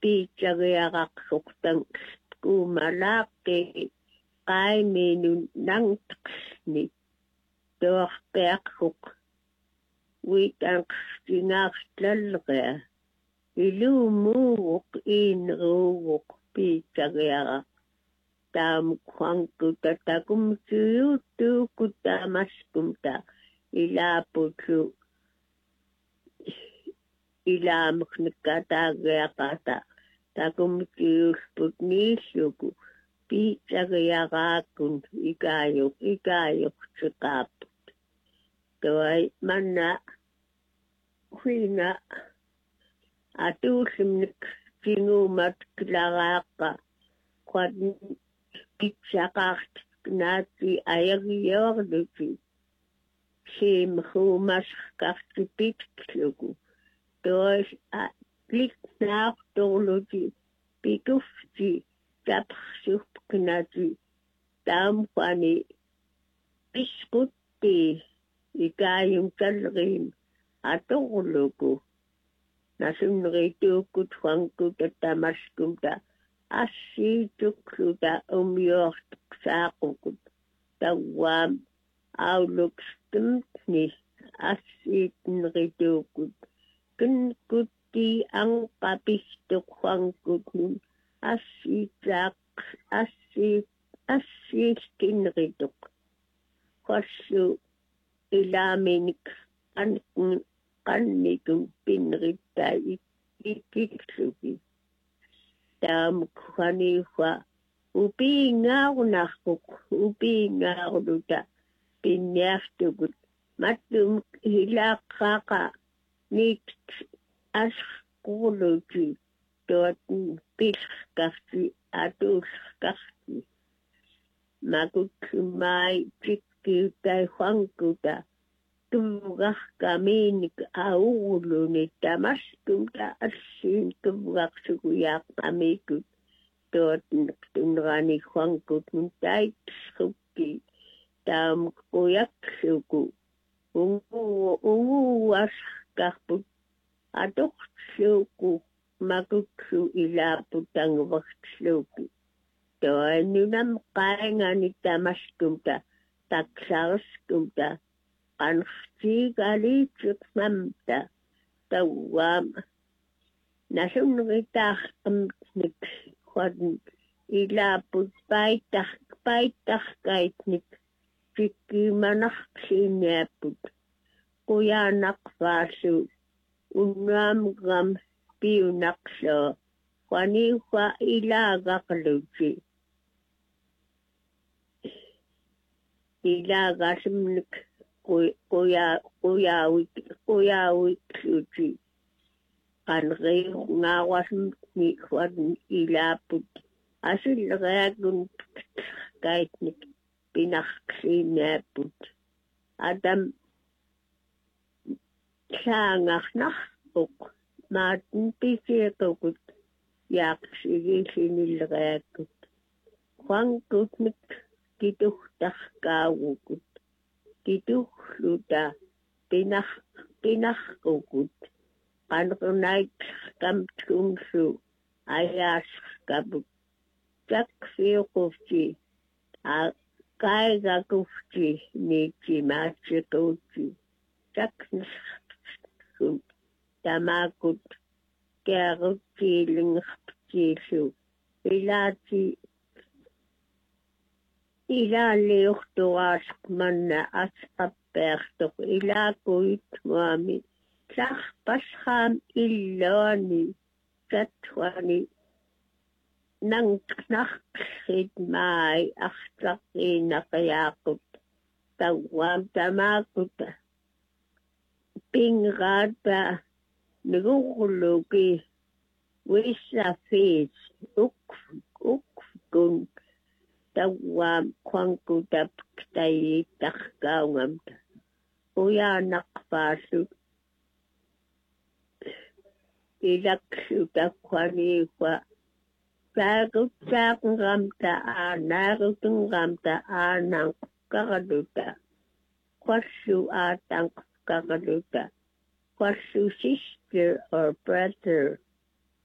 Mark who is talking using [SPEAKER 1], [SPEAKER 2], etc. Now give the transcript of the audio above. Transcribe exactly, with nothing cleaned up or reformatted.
[SPEAKER 1] piitsariaraqsortang kuumalaaqi qaiminun nangtaqni toorpeaqsuq uitanqsingaartalleria ilumuuq iinruuq piitsariara taamukwanku tatakumsuyuuttuuku taamaskumta ilaaputlu ilaamuknikkataagiaqata takumsuyulput niilluku piitsariaraakun ikaayu ikaayuqsiqaaput tuai manna huina atuullimnik singuumat kilaraaqqa quan pitsaqaart naati ayariorluti siimhuumasqartipitlugu tuas liknaartorluti pikufti tapsuppkinati taamqani pisqutti ikaayumtalriim atorlugu nasunnerituukkut huankut tamaskumta assiitukluta umyortuqsaaqukut tawwaam aulukstumtni assiitnerituukkut kinkutti anqapistuqhuankutnun assiitsaaq assiit assiistinrituq qassu ilaaminik anqun qannikun pinrittai ikiksuki taamukhuaniwa upiingaarunarpuk upiingaaruluta pinniartukut mattum hilaaqqaaqa niit asqurluti tuatun pilqarti atuulqarti makutsumai tikkiutai huankuta tuvgarkamiinik aurluni tamaskumta assiin tuvgarsukuyaaqamikut tuatun tunrani huankut mun taitsrukki taamukuyaksuku ungu unguasqarput atortluuku makutsu ilaaputangvartluuki tuannunam qaingani tamaskumta taksaarskumta qanrtiigaliitsuqmamta tawwaam nasunritaarqamnik huan ilaaput paitaq paitaqkaitnik fikkimanarqsiiniapput quyaanaqvaallu unnaamgam piunaqloo huaniwa ilaagaqluti ilaagasmnik quya quyaawik quyaawikluti qanriiqungaawasmni huan ilaaput asillereakun kaitnik pinarqsiiniapput adam saangarnarpuq maatin pisiiqukut yaaqsigillinillereakut huankutnik kituhtarkaavukut kituhluta pinar pinarqukut qanrunait kamtkumsu ayaasqaput takfiuqufti kaigakufti niitimaatsiquuti taknisqut tamakut kiaruttiilingerputiillu ilaati ilaaliurtuaasq manna asqappeartoq ilaakuitmuami tlarpasqaam illuani tatwani nangtnarqit maai artlaqiinaqiaaqut tawwaam tamakuta pingraata nigurluki wissafiis uk ukkun tawwaam quankutapktayittarkaungamta uyaanaqpaallut ilaksutakhuaniwa saaqutsaaqngamta aanaarutungamta aananqkarluta qassu aatanqkarluta qassu sister or brother